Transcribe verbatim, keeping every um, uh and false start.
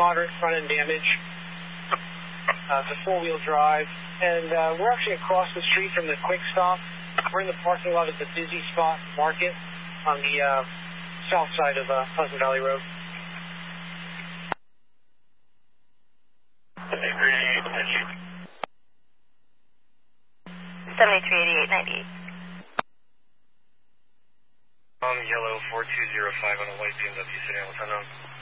moderate front-end damage. Uh, it's a four-wheel drive. And uh, we're actually across the street from the Quick Stop. We're in the parking lot at the Busy Spot Market on the uh, south side of uh, Pleasant Valley Road. seventy-three eighty-eight ninety-eight. Um, yellow four two zero five on a white B M W sedan. What's unknown?